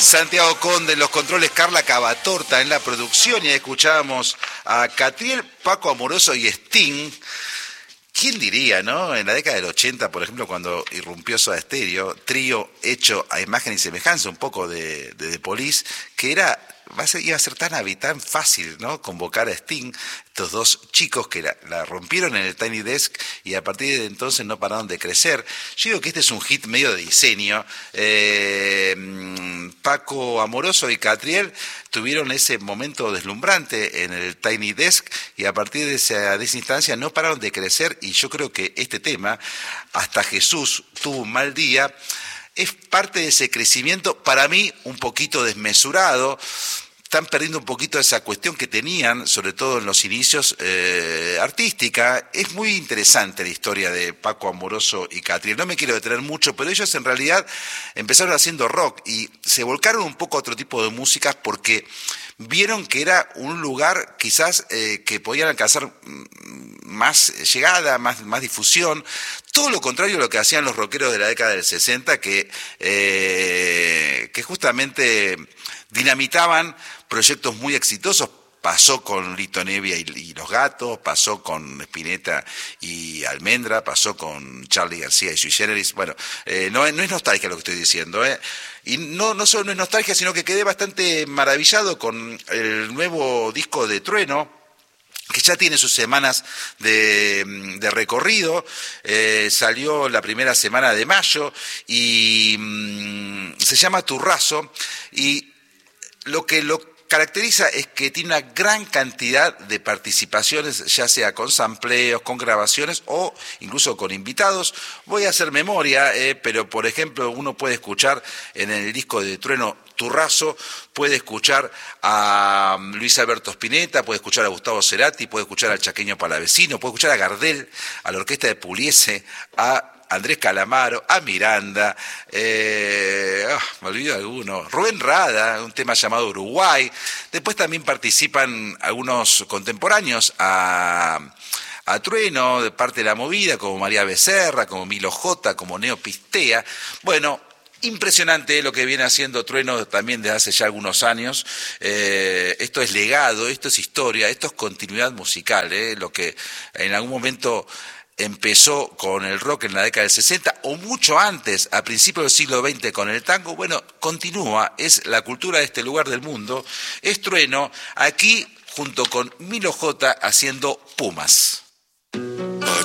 Santiago Conde en los controles, Carla Cavatorta en la producción, y escuchábamos a Catriel, Paco Amoroso y Sting. ¿Quién diría, no? En la década del 80, por ejemplo, cuando irrumpió Soda Stereo, trío hecho a imagen y semejanza, un poco de The Police, que iba a ser tan fácil, ¿no? Convocar a Sting, estos dos chicos que la rompieron en el Tiny Desk y a partir de entonces no pararon de crecer. Yo digo que este es un hit medio de diseño. Paco Amoroso y Catriel tuvieron ese momento deslumbrante en el Tiny Desk y a partir de esa instancia no pararon de crecer, y yo creo que este tema, Hasta Jesús tuvo un mal día, es parte de ese crecimiento, para mí un poquito desmesurado. Están perdiendo un poquito esa cuestión que tenían, sobre todo en los inicios, artística. Es muy interesante la historia de Paco Amoroso y Catriel. No me quiero detener mucho, pero ellos en realidad empezaron haciendo rock y se volcaron un poco a otro tipo de músicas porque vieron que era un lugar quizás que podían alcanzar más llegada, más difusión. Todo lo contrario a lo que hacían los rockeros de la década del 60, que justamente dinamitaban proyectos muy exitosos. Pasó con Lito Nevia y Los Gatos, pasó con Spinetta y Almendra, pasó con Charly García y Sui Generis. Bueno, no es nostalgia lo que estoy diciendo, y no solo no es nostalgia, sino que quedé bastante maravillado con el nuevo disco de Trueno, que ya tiene sus semanas de recorrido. Salió la primera semana de mayo y se llama Turrazo, y lo caracteriza es que tiene una gran cantidad de participaciones, ya sea con sampleos, con grabaciones o incluso con invitados. Voy a hacer memoria, pero por ejemplo uno puede escuchar en el disco de Trueno Turrazo, puede escuchar a Luis Alberto Spinetta, puede escuchar a Gustavo Cerati, puede escuchar al Chaqueño Palavecino, puede escuchar a Gardel, a la orquesta de Pugliese, a Andrés Calamaro, a Miranda, me olvido de alguno, Rubén Rada, un tema llamado Uruguay. Después también participan algunos contemporáneos a Trueno, de parte de la movida, como María Becerra, como Milo J, como Neo Pistea. Bueno, impresionante lo que viene haciendo Trueno también desde hace ya algunos años. Esto es legado, esto es historia, esto es continuidad musical, lo que en algún momento empezó con el rock en la década del 60 o mucho antes, a principios del siglo XX con el tango. Bueno, continúa, es la cultura de este lugar del mundo, es Trueno, aquí junto con Milo J haciendo Pumas.